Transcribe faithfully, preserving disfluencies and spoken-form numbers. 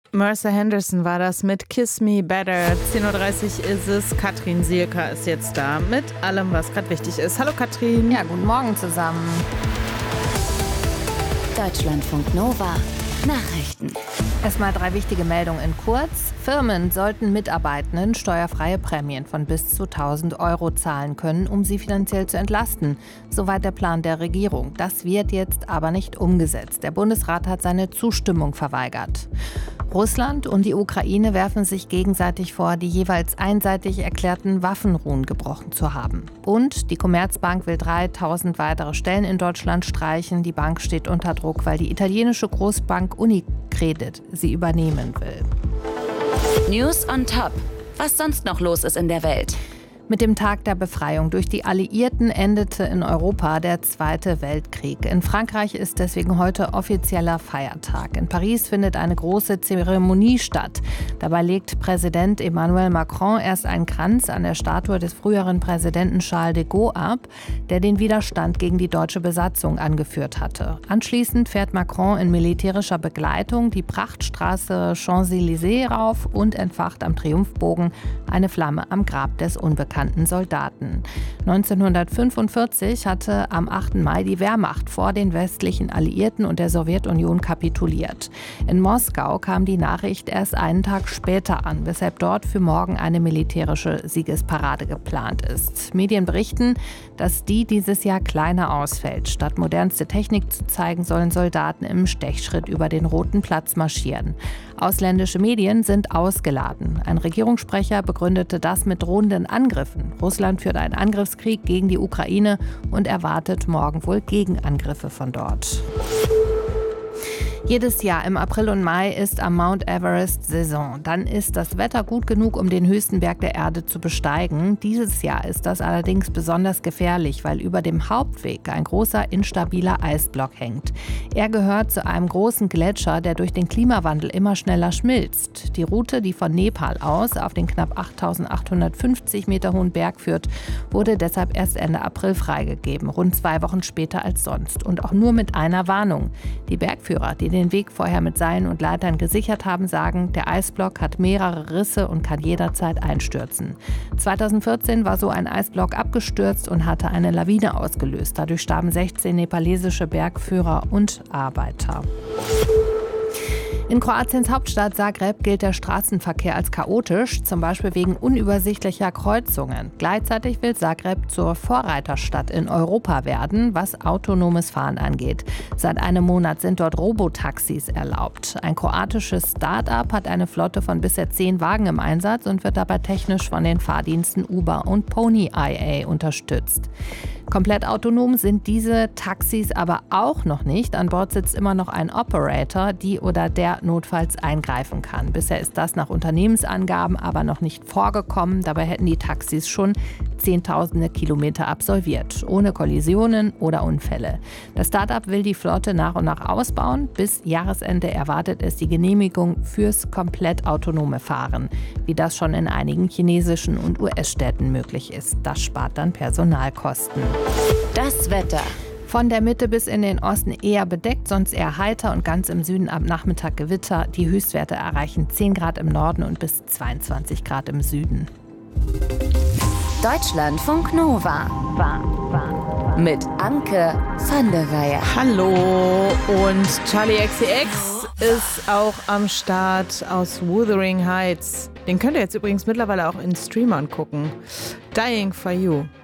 Mercer Henderson war das mit Kiss Me Better. zehn Uhr dreißig ist es. Katrin Sielka ist jetzt da mit allem, was gerade wichtig ist. Hallo Katrin. Ja, guten Morgen zusammen. Deutschlandfunk Nova. Nachrichten. Erstmal drei wichtige Meldungen in kurz. Firmen sollten Mitarbeitenden steuerfreie Prämien von bis zu tausend Euro zahlen können, um sie finanziell zu entlasten. Soweit der Plan der Regierung. Das wird jetzt aber nicht umgesetzt. Der Bundesrat hat seine Zustimmung verweigert. Russland und die Ukraine werfen sich gegenseitig vor, die jeweils einseitig erklärten Waffenruhen gebrochen zu haben. Und die Commerzbank will dreitausend weitere Stellen in Deutschland streichen. Die Bank steht unter Druck, weil die italienische Großbank Unicredit sie übernehmen will. News on Top. Was sonst noch los ist in der Welt? Mit dem Tag der Befreiung durch die Alliierten endete in Europa der Zweite Weltkrieg. In Frankreich ist deswegen heute offizieller Feiertag. In Paris findet eine große Zeremonie statt. Dabei legt Präsident Emmanuel Macron erst einen Kranz an der Statue des früheren Präsidenten Charles de Gaulle ab, der den Widerstand gegen die deutsche Besatzung angeführt hatte. Anschließend fährt Macron in militärischer Begleitung die Prachtstraße Champs-Élysées rauf und entfacht am Triumphbogen eine Flamme am Grab des Unbekannten. Soldaten. neunzehnhundertfünfundvierzig hatte am achten Mai die Wehrmacht vor den westlichen Alliierten und der Sowjetunion kapituliert. In Moskau kam die Nachricht erst einen Tag später an, weshalb dort für morgen eine militärische Siegesparade geplant ist. Medien berichten, dass die dieses Jahr kleiner ausfällt. Statt modernste Technik zu zeigen, sollen Soldaten im Stechschritt über den Roten Platz marschieren. Ausländische Medien sind ausgeladen. Ein Regierungssprecher begründete das mit drohenden Angriffen. Russland führt einen Angriffskrieg gegen die Ukraine und erwartet morgen wohl Gegenangriffe von dort. Jedes Jahr im April und Mai ist am Mount Everest Saison. Dann ist das Wetter gut genug, um den höchsten Berg der Erde zu besteigen. Dieses Jahr ist das allerdings besonders gefährlich, weil über dem Hauptweg ein großer, instabiler Eisblock hängt. Er gehört zu einem großen Gletscher, der durch den Klimawandel immer schneller schmilzt. Die Route, die von Nepal aus auf den knapp achttausendachthundertfünfzig Meter hohen Berg führt, wurde deshalb erst Ende April freigegeben, rund zwei Wochen später als sonst. Und auch nur mit einer Warnung. Die Bergführer, die den Weg vorher mit Seilen und Leitern gesichert haben, sagen, der Eisblock hat mehrere Risse und kann jederzeit einstürzen. zweitausendvierzehn war so ein Eisblock abgestürzt und hatte eine Lawine ausgelöst. Dadurch starben sechzehn nepalesische Bergführer und Arbeiter. In Kroatiens Hauptstadt Zagreb gilt der Straßenverkehr als chaotisch, zum Beispiel wegen unübersichtlicher Kreuzungen. Gleichzeitig will Zagreb zur Vorreiterstadt in Europa werden, was autonomes Fahren angeht. Seit einem Monat sind dort Robotaxis erlaubt. Ein kroatisches Start-up hat eine Flotte von bisher zehn Wagen im Einsatz und wird dabei technisch von den Fahrdiensten Uber und Pony I A unterstützt. Komplett autonom sind diese Taxis aber auch noch nicht. An Bord sitzt immer noch ein Operator, die oder der notfalls eingreifen kann. Bisher ist das nach Unternehmensangaben aber noch nicht vorgekommen. Dabei hätten die Taxis schon zehntausende Kilometer absolviert, ohne Kollisionen oder Unfälle. Das Start-up will die Flotte nach und nach ausbauen. Bis Jahresende erwartet es die Genehmigung fürs komplett autonome Fahren, wie das schon in einigen chinesischen und U S-Städten möglich ist. Das spart dann Personalkosten. Das Wetter. Von der Mitte bis in den Osten eher bedeckt, sonst eher heiter und ganz im Süden ab Nachmittag Gewitter. Die Höchstwerte erreichen zehn Grad im Norden und bis zweiundzwanzig Grad im Süden. Deutschlandfunk Nova. Mit Anke van der Weyer. Hallo, und Charlie X C X ist auch am Start aus Wuthering Heights. Den könnt ihr jetzt übrigens mittlerweile auch in Streamern gucken. Dying for You.